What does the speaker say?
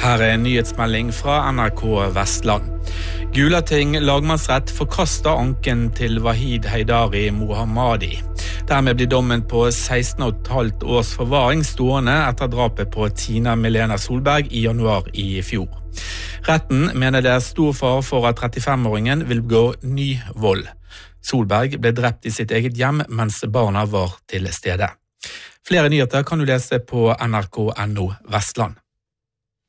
Her er en nyhetsmelding fra NRK Vestland. Gulating lagmannsrett forkaster anken til Wahid Heidari Mohammadi. Dermed blir dommen på 16,5 års forvaring stående etter drapet på Tina Milena Solberg i januar i fjor. Retten mener det er stor fare for at 35-åringen vil begå ny vold. Solberg ble drept i sitt eget hjem mens barna var til stede. Flere nyheter kan du lese på nrk.no Vestland.